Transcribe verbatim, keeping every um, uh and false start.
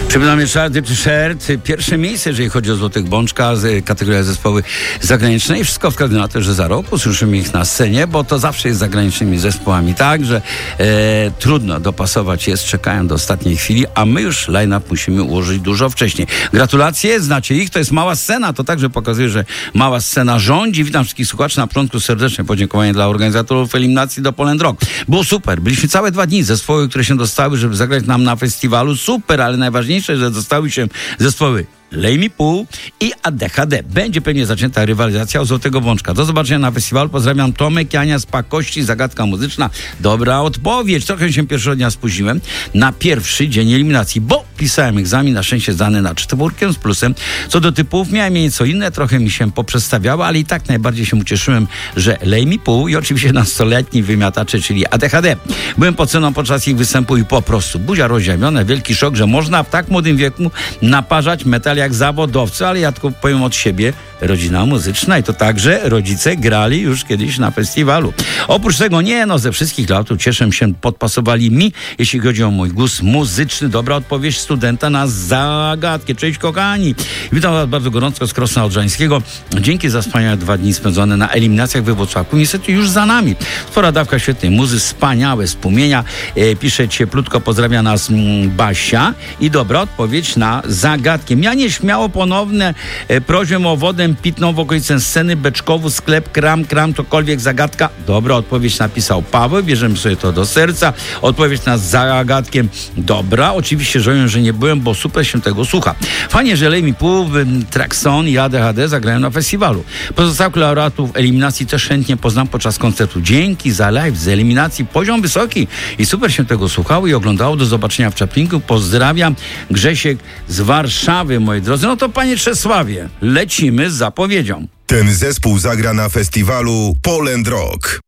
Przypominam jeszcze raz, T-shirt, pierwsze miejsce, jeżeli chodzi o Złotych Bączka, z kategoria zespoły zagraniczne i wszystko wskazuje na to, że za rok usłyszymy ich na scenie, bo to zawsze jest z zagranicznymi zespołami tak, że e, trudno dopasować jest, czekają do ostatniej chwili, a my już line-up musimy ułożyć dużo wcześniej. Gratulacje, znacie ich, to jest Mała Scena, to także pokazuje, że Mała Scena rządzi. Witam wszystkich słuchaczy, na początku serdeczne podziękowanie dla organizatorów eliminacji do Poland Rock. Było super, byliśmy całe dwa dni, zespoły, które się dostały, żeby zagrać nam na festiwalu, super, ale najważniejsze, że dostały się zespoły Lej mi pół i A D H D. Będzie pewnie zaczęta rywalizacja o Złotego Bączka. Do zobaczenia na festiwalu. Pozdrawiam, Tomek, Jania z Pakości, Zagadka Muzyczna. Dobra odpowiedź. Trochę się pierwszego dnia spóźniłem na pierwszy dzień eliminacji, bo pisałem egzamin, na szczęście zdany na czwórkę z plusem. Co do typów, miałem je nieco inne, trochę mi się poprzestawiało, ale i tak najbardziej się ucieszyłem, że Lej mi pół i oczywiście nastoletni wymiatacze, czyli A D H D. Byłem pod ceną podczas ich występu i po prostu buzia rozziemiona, wielki szok, że można w tak młodym wieku naparzać metal jak zawodowcy, ale ja tylko powiem od siebie, rodzina muzyczna i to także rodzice grali już kiedyś na festiwalu. Oprócz tego nie, no ze wszystkich lat cieszę się, podpasowali mi, jeśli chodzi o mój głos muzyczny. Dobra odpowiedź studenta na zagadkę. Cześć kochani. Witam was bardzo gorąco z Krosna Odrzańskiego. Dzięki za wspaniałe dwa dni spędzone na eliminacjach we Włocławku. Niestety już za nami. Spora dawka świetnej muzy, wspaniałe wspomnienia. E, pisze cieplutko, pozdrawia nas mm, Basia i dobra odpowiedź na zagadkę. Ja nieśmiało ponowne e, prośbę o wodę pitną w okolicy sceny, Beczkowu, sklep, kram, kram, cokolwiek, zagadka. Dobra odpowiedź napisał Paweł, bierzemy sobie to do serca. Odpowiedź na zagadkiem dobra. Oczywiście żałuję, że nie byłem, bo super się tego słucha. Fajnie, że Lej mi pół, Traxon i A D H D zagrają na festiwalu. Pozostałych laureatów eliminacji też chętnie poznam podczas koncertu. Dzięki za live z eliminacji. Poziom wysoki i super się tego słuchało i oglądało. Do zobaczenia w Czaplinku. Pozdrawiam. Grzesiek z Warszawy, moi drodzy. No to panie Czesławie, lecimy z zapowiedzią. Ten zespół zagra na festiwalu Poland Rock.